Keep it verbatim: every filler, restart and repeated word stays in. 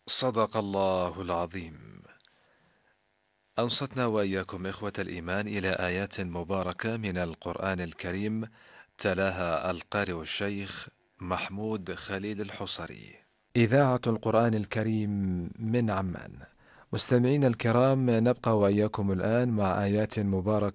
صدق الله العظيم. أنصتنا وإياكم إخوة الإيمان إلى آيات مباركة من القرآن الكريم، تلاها القارئ الشيخ محمود خليل الحصري. إذاعة القرآن الكريم من عمان. مستمعين الكرام، نبقى وإياكم الآن مع آيات مباركة